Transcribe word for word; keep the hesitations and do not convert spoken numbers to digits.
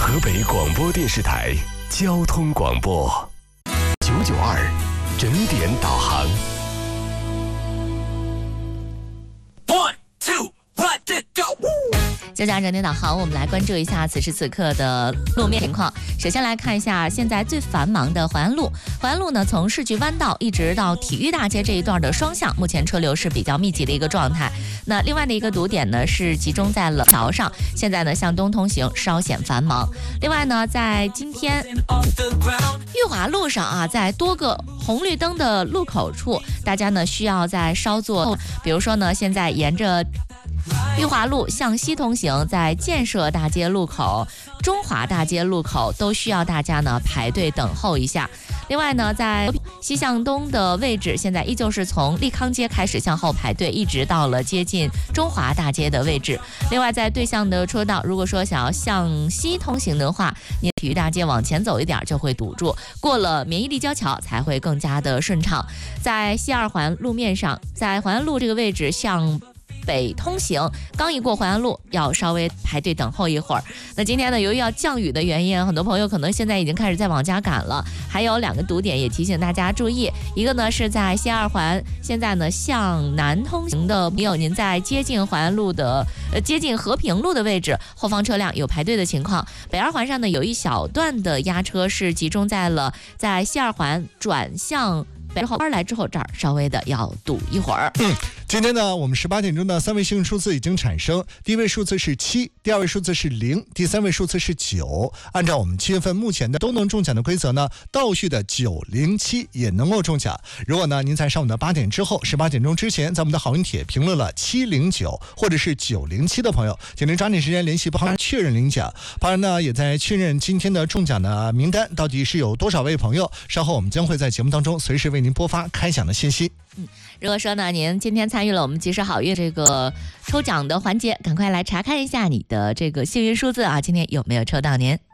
河北广播电视台交通广播九九二整点导航。 One two let it go。 就讲整点导航，我们来关注一下此时此刻的路面情况。首先来看一下现在最繁忙的淮安路。淮安路呢，从市局弯道一直到体育大街这一段的双向，目前车流是比较密集的一个状态。那另外的一个堵点呢，是集中在了桥上，现在呢向东通行稍显繁忙。另外呢，在今天裕华路上啊，在多个红绿灯的路口处，大家呢需要再稍作，比如说呢，现在沿着裕华路向西通行，在建设大街路口、中华大街路口都需要大家呢排队等候一下。另外呢，在西向东的位置，现在依旧是从利康街开始向后排队，一直到了接近中华大街的位置。另外，在对向的车道，如果说想要向西通行的话，你体育大街往前走一点就会堵住，过了免疫立交桥才会更加的顺畅。在西二环路面上，在淮安路这个位置向北通行，刚一过淮安路要稍微排队等候一会儿。那今天呢，由于要降雨的原因，很多朋友可能现在已经开始在往家赶了。还有两个堵点也提醒大家注意，一个呢是在西二环，现在呢向南通行的朋友，您在接近淮安路的呃接近和平路的位置，后方车辆有排队的情况。北二环上呢有一小段的压车是集中在了在西二环转向北后边来之后，这儿稍微的要堵一会儿。 嗯，今天呢，我们十八点钟的三位幸运数字已经产生，第一位数字是七，第二位数字是零，第三位数字是九。按照我们七月份目前的都能中奖的规则呢，倒序的九零七也能够中奖。如果呢您在上午的八点之后，十八点钟之前，在我们的好运帖评论了七零九或者是九零七的朋友，请您抓紧时间联系旁人确认领奖。旁人呢也在确认今天的中奖的名单到底是有多少位朋友。稍后我们将会在节目当中随时为您播发开奖的信息。 嗯，如果说呢，您今天参与了我们及时好运这个抽奖的环节，赶快来查看一下你的这个幸运数字啊，今天有没有抽到您？